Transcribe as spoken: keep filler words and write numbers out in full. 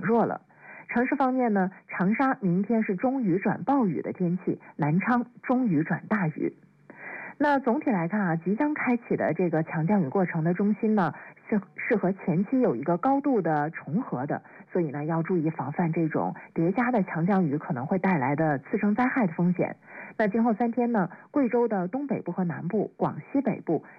弱了。城市方面呢，长沙明天是中雨转暴雨的天气，南昌中雨转大雨。那总体来看啊，即将开启的这个强降雨过程的中心呢，是是和前期有一个高度的重合的，所以呢要注意防范这种叠加的强降雨可能会带来的次生灾害的风险。那今后三天呢，贵州的东北部和南部、广西北部